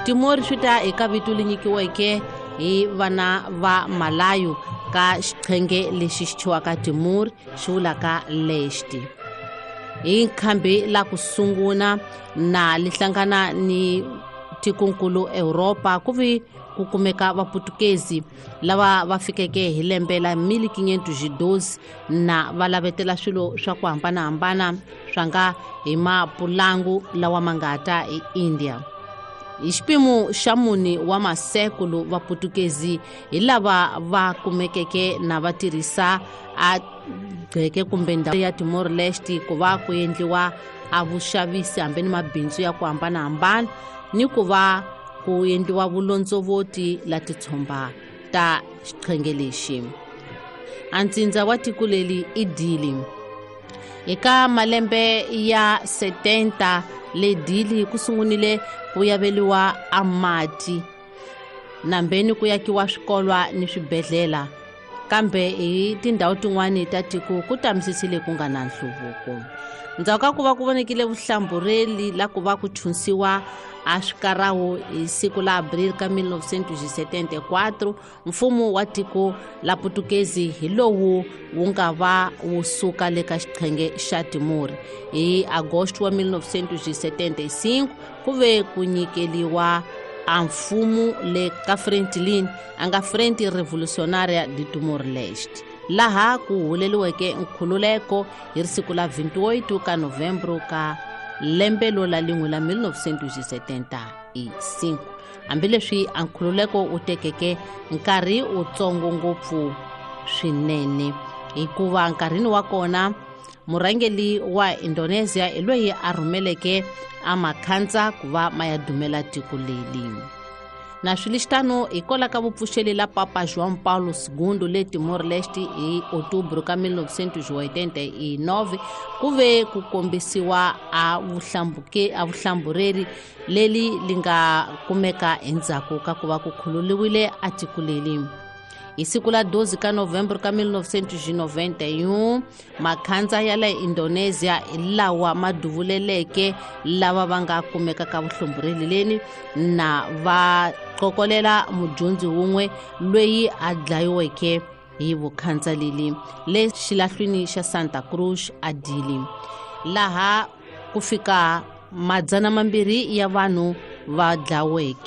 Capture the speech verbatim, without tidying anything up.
Timor swi ta eka vito leri nyikiweke hi vana va Malayo ka xiqhenge lexi xi thyiwaka Timor xi vulaka Leste. Hi nkhambi la ku sungula na lihlangana ni tikonkulu Europa ku vi ku kumeka vaputukezi lava va fikeke hi lembe la mille cinq cent doze na va lavetela swilo swa ku hambanahambana swa nga hi mapulangu lawa mangata hi India. Hi xipimu xa muni wa masekulu vaputukezi hi lava va kumekeke na va tirhisa a gceke kumbe ndhawu ya Timor Leste ku va ku endliwa a vuxavisi hambi ni mabindzu ya ku hambanahambana ni ku va ku endliwa vulondzovoti la titshomba ta xiqhenge lexi. A ntsindza wa tiko leli i Dili. Eka malembe ya setenta le Dili ku sungunile ku yaveliwa a mati nambeni ku yakiwa swikolwa ni swibedhlela, kambe hi tindhawu tin'wani ta tiko ku tamisisile ku nga na nhluvuko. Ndzhaku ka ku va ku vonekile vuhlambureli la ku va ku thunsiwa a swikarawu hi siku la Abril ka mille neuf cent setenta-quatro, mfumo wa tiko la Putukezi hi lowu wu nga va wu suka le ka xiqhenge xa Timor. Hi Agosto wa mille neuf cent setenta-cinco ku ve ku nyikeliwa a mfumo le ka Fretilin a nga Frente Revolucionária de Timor Leste, laha ku huleliweke nkhululeko hi siku la twenty-eight ka Novembro ka lembe lo la lingwe la mille neuf cent setenta-cinco. Hambileswi a nkhululeko u tekeke nkarhi utsongo ngopfu swinene hikuva nkarhini wa kona murhangeli wa Indonesia hi loyi a rhumeleke a makhandza ku va maya dumela tiko leli. Na swilixtano ikola ka vupfuxeli la Papa João Paulo segundo le Timor Leste hi Outubro ka mille neuf cent oitenta-nove ku ve ku kombisiwa a vuhlambuke a vuhlambureri leli linga kumeka endzhaku ka ku va ku khululiwile a tiko leli. Hi siku la twelve ka Novembro ka mille neuf cent noventa-one makhandza ya le Indonesia lawa maduvuleleke lava va nga kumeka ka vuhlambureri leni na va qokolela mudyondzi wun'we loyi a dlayiweke hi vukhandza leli le xilahlweni xa Santa Cruz a Dili, laha ku fika madzana mambirhi ya vanhu va dlaweke.